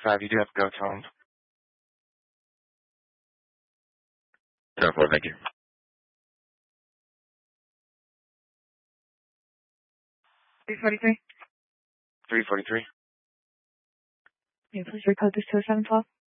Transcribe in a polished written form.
5, you do have to go, Tom. 10-4, thank you. 343. 343. Yeah, please recode this to a 712.